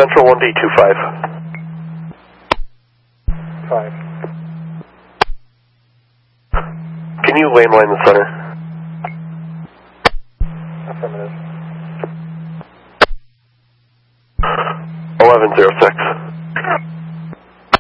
Central 1D25. 5. Can you landline the center? Affirmative. 1106.